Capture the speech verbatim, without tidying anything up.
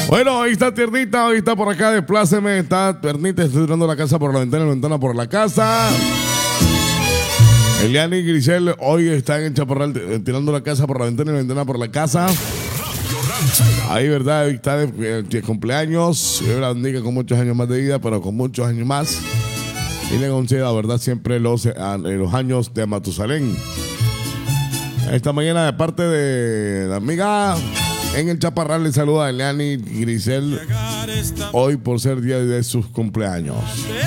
Bueno, ahí está Tiernita, hoy está por acá, despláceme, está Tiernita, estoy tirando la casa por la ventana, la ventana por la casa. Eliani y Grisel hoy están en Chaparral tirando la casa por la ventana y la ventana por la casa. Ahí, ¿verdad? Hoy está de, de cumpleaños. Yo la bendiga con muchos años más de vida, pero con muchos años más. Y le conceda, ¿verdad? Siempre los, a, los años de Matusalén. Esta mañana, de parte de la amiga en el Chaparral, le saluda a Eliani y Grisel hoy por ser día de sus cumpleaños.